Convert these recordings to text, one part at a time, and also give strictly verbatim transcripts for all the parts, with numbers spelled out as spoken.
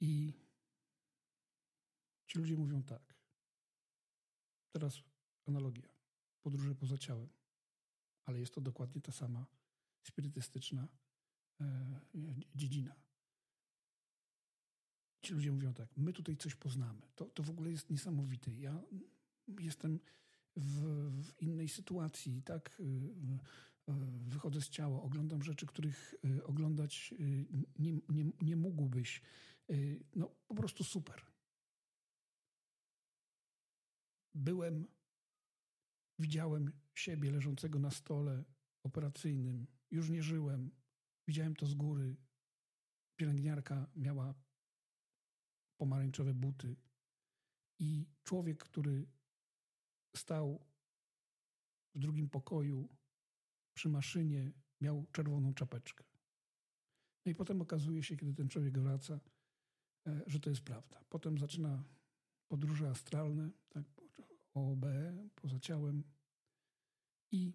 I ci ludzie mówią tak. Teraz analogia. Podróże poza ciałem. Ale jest to dokładnie ta sama spirytystyczna e, dziedzina. Ci ludzie mówią tak. My tutaj coś poznamy. To, to w ogóle jest niesamowite. Ja jestem w, w innej sytuacji, tak? Wychodzę z ciała, oglądam rzeczy, których oglądać nie, nie, nie mógłbyś. No po prostu super. Byłem, widziałem siebie leżącego na stole operacyjnym. Już nie żyłem. Widziałem to z góry. Pielęgniarka miała pomarańczowe buty. I człowiek, który stał w drugim pokoju przy maszynie, miał czerwoną czapeczkę. No i potem okazuje się, kiedy ten człowiek wraca, że to jest prawda. Potem zaczyna podróże astralne, tak, O B E, poza ciałem. I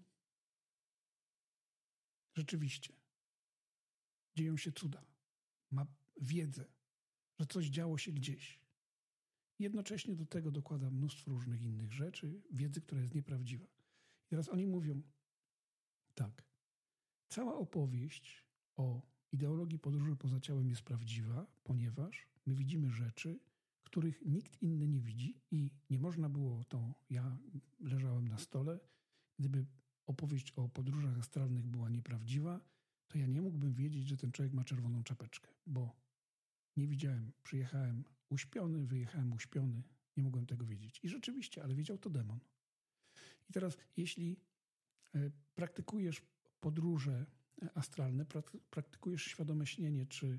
rzeczywiście dzieją się cuda. Ma wiedzę, że coś działo się gdzieś. Jednocześnie do tego dokłada mnóstwo różnych innych rzeczy, wiedzy, która jest nieprawdziwa. I teraz oni mówią tak. Cała opowieść o ideologii podróży poza ciałem jest prawdziwa, ponieważ my widzimy rzeczy, których nikt inny nie widzi i nie można było to... Ja leżałem na stole. Gdyby opowieść o podróżach astralnych była nieprawdziwa, to ja nie mógłbym wiedzieć, że ten człowiek ma czerwoną czapeczkę, bo nie widziałem. Przyjechałem uśpiony, wyjechałem uśpiony. Nie mogłem tego wiedzieć. I rzeczywiście, ale wiedział to demon. I teraz, jeśli praktykujesz podróże astralne, praktykujesz świadome śnienie czy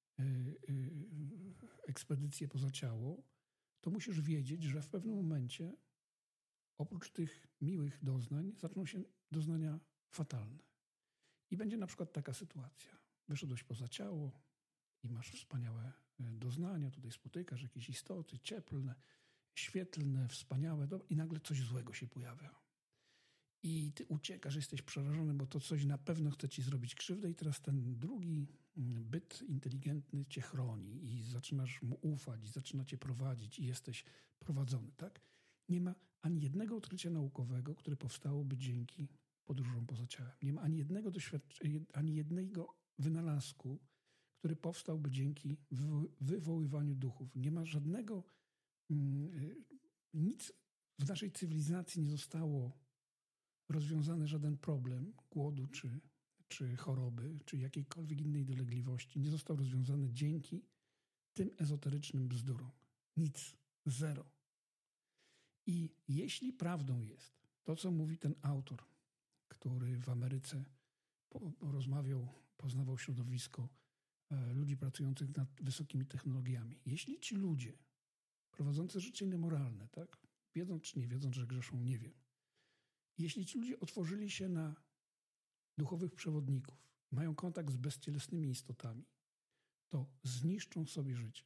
ekspedycje poza ciało, to musisz wiedzieć, że w pewnym momencie oprócz tych miłych doznań zaczną się doznania fatalne. I będzie na przykład taka sytuacja. Wyszedłeś poza ciało i masz wspaniałe doznania, tutaj spotykasz jakieś istoty cieplne, świetlne, wspaniałe i nagle coś złego się pojawia. I ty uciekasz, jesteś przerażony, bo to coś na pewno chce ci zrobić krzywdę i teraz ten drugi byt inteligentny cię chroni i zaczynasz mu ufać i zaczyna cię prowadzić i jesteś prowadzony, tak? Nie ma ani jednego odkrycia naukowego, które powstałoby dzięki podróżom poza ciałem. Nie ma ani jednego doświadczenia, ani jednego wynalazku, który powstałby dzięki wywoływaniu duchów. Nie ma żadnego, nic w naszej cywilizacji nie zostało rozwiązany żaden problem głodu, czy, czy choroby, czy jakiejkolwiek innej dolegliwości nie został rozwiązany dzięki tym ezoterycznym bzdurom. Nic. Zero. I jeśli prawdą jest to, co mówi ten autor, który w Ameryce rozmawiał, poznawał środowisko ludzi pracujących nad wysokimi technologiami. Jeśli ci ludzie prowadzący życie niemoralne, tak, wiedząc czy nie wiedząc, że grzeszą, nie wiem, jeśli ci ludzie otworzyli się na duchowych przewodników, mają kontakt z bezcielesnymi istotami, to zniszczą sobie życie.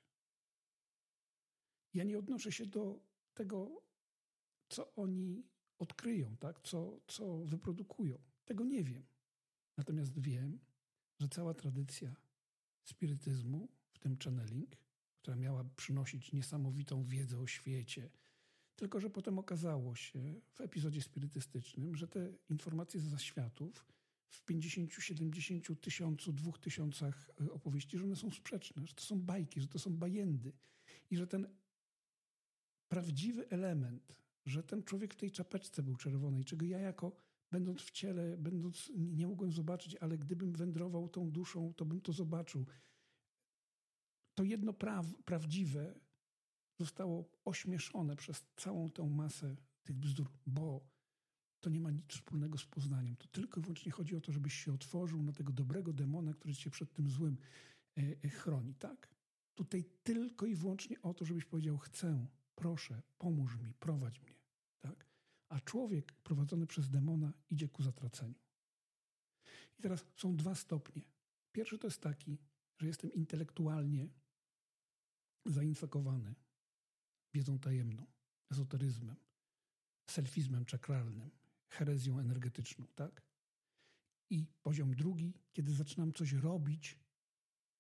Ja nie odnoszę się do tego, co oni odkryją, tak? co, co wyprodukują. Tego nie wiem. Natomiast wiem, że cała tradycja spirytyzmu, w tym channeling, która miała przynosić niesamowitą wiedzę o świecie, tylko że potem okazało się w epizodzie spirytystycznym, że te informacje z zaświatów w pięćdziesięciu, siedemdziesięciu, tysiącu, dwóch tysiącach opowieści, że one są sprzeczne, że to są bajki, że to są bajendy i że ten prawdziwy element, że ten człowiek w tej czapeczce był czerwonej, czego ja jako będąc w ciele, będąc nie mogłem zobaczyć, ale gdybym wędrował tą duszą, to bym to zobaczył. To jedno pra- prawdziwe zostało ośmieszone przez całą tę masę tych bzdur, bo to nie ma nic wspólnego z poznaniem. To tylko i wyłącznie chodzi o to, żebyś się otworzył na tego dobrego demona, który cię przed tym złym e, chroni, tak? Tutaj tylko i wyłącznie o to, żebyś powiedział: chcę, proszę, pomóż mi, prowadź mnie, tak? A człowiek prowadzony przez demona idzie ku zatraceniu. I teraz są dwa stopnie. Pierwszy to jest taki, że jestem intelektualnie zainfekowany wiedzą tajemną, ezoteryzmem, selfizmem czakralnym, herezją energetyczną, tak? I poziom drugi, kiedy zaczynam coś robić